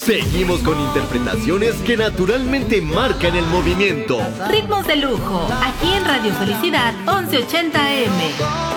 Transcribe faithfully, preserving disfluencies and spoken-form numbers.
Seguimos con interpretaciones que naturalmente marcan el movimiento. Ritmos de lujo, aquí en Radio Felicidad once ochenta A M.